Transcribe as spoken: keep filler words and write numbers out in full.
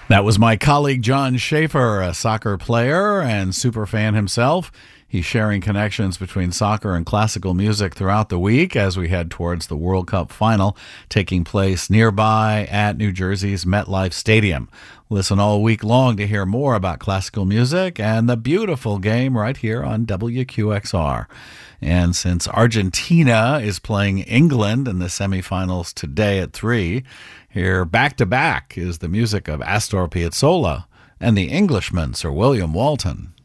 That was my colleague John Schaefer, a soccer player and superfan himself. He's sharing connections between soccer and classical music throughout the week as we head towards the World Cup final taking place nearby at New Jersey's MetLife Stadium. Listen all week long to hear more about classical music and the beautiful game right here on W Q X R. And since Argentina is playing England in the semifinals today at three, here back-to-back is the music of Astor Piazzolla and the Englishman, Sir William Walton.